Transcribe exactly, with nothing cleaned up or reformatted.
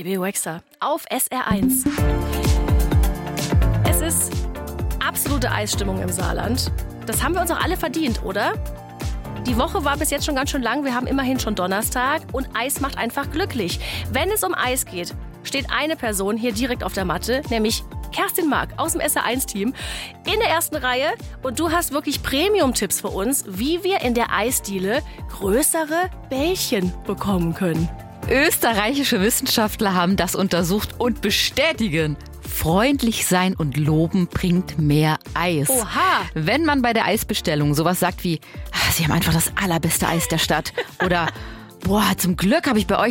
Bibi Rexha auf S R eins. Es ist absolute Eisstimmung im Saarland. Das haben wir uns auch alle verdient, oder? Die Woche war bis jetzt schon ganz schön lang. Wir haben immerhin schon Donnerstag und Eis macht einfach glücklich. Wenn es um Eis geht, steht eine Person hier direkt auf der Matte, nämlich Kerstin Mark aus dem S R eins Team in der ersten Reihe. Und du hast wirklich Premium-Tipps für uns, wie wir in der Eisdiele größere Bällchen bekommen können. Österreichische Wissenschaftler haben das untersucht und bestätigen: Freundlich sein und loben bringt mehr Eis. Oha! Wenn man bei der Eisbestellung sowas sagt wie, Sie haben einfach das allerbeste Eis der Stadt oder boah, zum Glück habe ich bei euch